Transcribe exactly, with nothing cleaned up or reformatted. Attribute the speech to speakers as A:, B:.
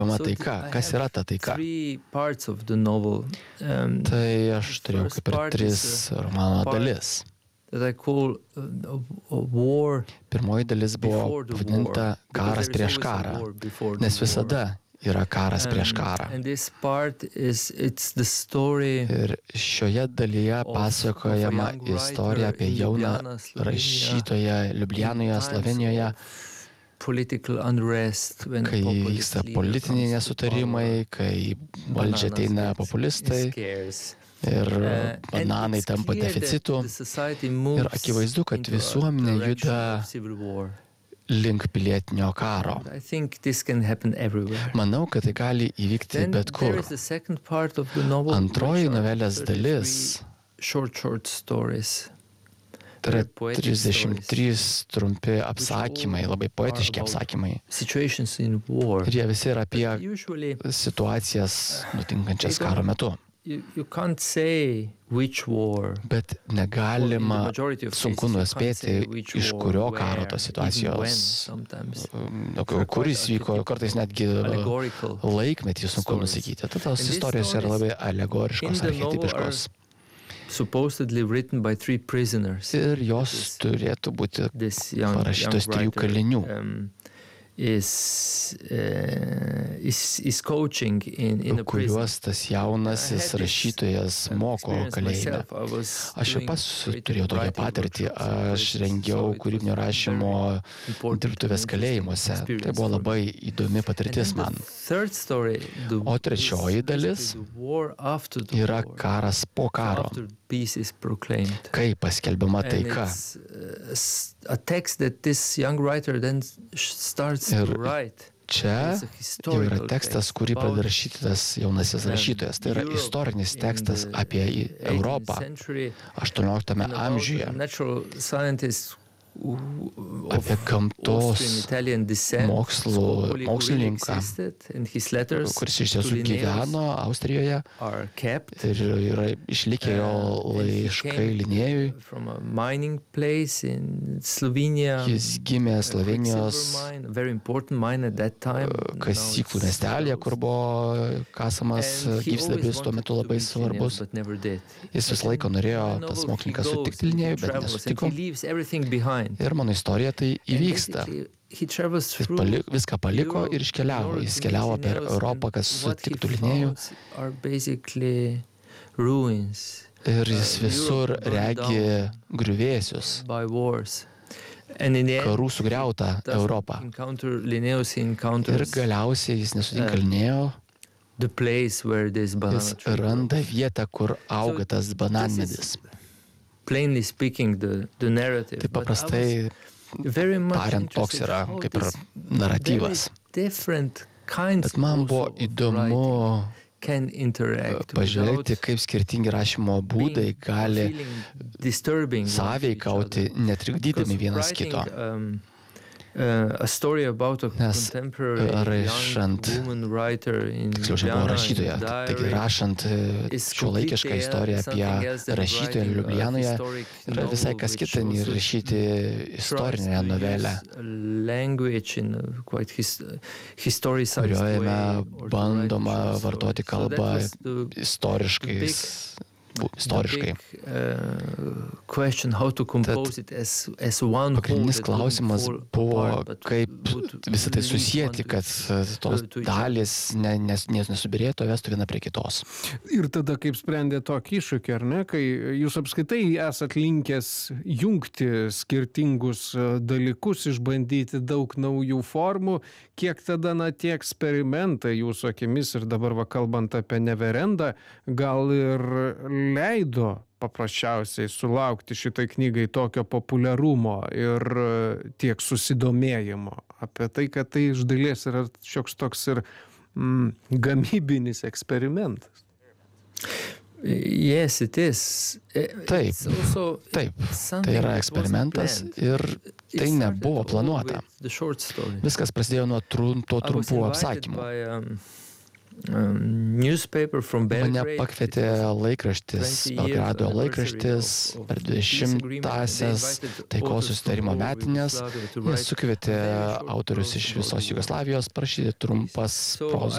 A: taika. Kas yra ta taika? Tai aš turėjau kaip ir tris romano dalis. Pirmoji dalis buvo vadinta karas prieš karą, nes visada yra karas prieš karą. Ir šioje dalyje pasakojama istorija apie jauną rašytoją Liublianoje, Slovenijoje, kai vyksta politiniai nesutarimai, kai valdžia ateina populistai ir bananai tampa deficitu. Ir akivaizdu, kad visuomenė juda link pilietinio karo. Manau, kad tai gali įvykti bet kur. Antroji novelės dalis tai yra trisdešimt trys trumpi apsakymai, labai poetiški apsakymai. Ir jie visi yra apie situacijas nutinkančias karo metu. Bet negalima, sunku nuspėti, iš kurio karo tos situacijos, kuris vyko, kartais netgi laikmetį sunku nusakyti. Tad tos istorijos yra labai alegoriškos, archetipiškos. Ir jos turėtų būti parašytos trijų kalinių. Kuriuos tas jaunasis rašytojas moko kalėjime. Aš ir pats turėjau tokią patirtį. Aš rengiau kūrybinio rašymo dirbtuves kalėjimuose. Tai buvo labai įdomi patirtis man. O trečioji dalis yra karas po karo, kai paskelbiama taika. Ir čia jau yra tekstas, kurį pradeda rašyti tas jaunasis rašytojas. Tai yra istorinis tekstas apie Europą aštuonioliktame amžiuje. Apie gamtos mokslų, mokslininką, kuris iš tiesų gyveno Austrijoje ir yra išlikę jo laiškai Linėjui. Jis gimė Slovenijos kasyklų miestelėje, kur buvo kasamas gyvsidabris, tuo metu labai svarbus. Jis visą laiką norėjo tas mokslininkas sutikti Linėjui, bet nesutiko. Ir mano istorija tai įvyksta. Jis pali, viską paliko ir iškeliavo. Jis keliavo per Europą, kas sutiktų Linėjų. Ir jis visur regi griuvėsius. Karų sugriautą Europą. Ir galiausiai jis nesutinka Linėjo. Jis randa vietą, kur auga tas bananmedis. Tai paprastai tariant, toks yra kaip ir naratyvas. Bet man buvo įdomu pažvelgti, kaip skirtingi rašymo būdai gali sąveikauti, netrikdydami vienas kito. Nes rašant, tiksliau čia buvo rašytoja, taigi rašant šiuolaikišką istoriją apie rašytoją Liublianoje yra visai kas kita nei rašyti istorinę novelę, kurioje bandoma vartoti kalbą istoriškais istoriškai. Tad pagrindinis klausimas buvo, kaip visą tai susijęti, kad tos dalys nes, nes nesubirėtų, vestų viena prie kitos.
B: Ir tada kaip sprendė tokį iššūkį, ar ne, kai jūs apskaitai esat linkęs jungti skirtingus dalykus, išbandyti daug naujų formų, kiek tada, na, tie eksperimentai jūsų akimis ir dabar va kalbant apie Neverendą, gal ir leido paprasčiausiai sulaukti šitai knygai tokio populiarumo ir tiek susidomėjimo apie tai, kad tai iš dalies yra šioks toks ir mm, gamybinis eksperimentas.
A: Yes, it is. Taip, taip, tai yra eksperimentas ir tai nebuvo planuota. Viskas prasidėjo nuo trumpo trumpų apsakymų. Mane pakvietė laikraštis, Belgrado laikraštis per dvidešimtąsias taikos susitarimo metinės. Jie sukvietė autorius iš visos Jugoslavijos parašyti trumpas prozos